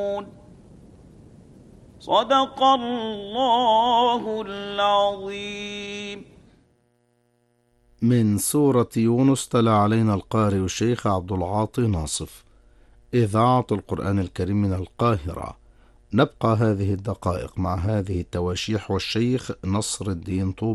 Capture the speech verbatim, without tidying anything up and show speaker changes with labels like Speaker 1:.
Speaker 1: صدق الله العظيم.
Speaker 2: من سورة يونس تلا علينا القارئ الشيخ عبد العاطي ناصف، إذاعة القرآن الكريم من القاهرة. نبقى هذه الدقائق مع هذه التواشيح والشيخ نصر الدين طوب.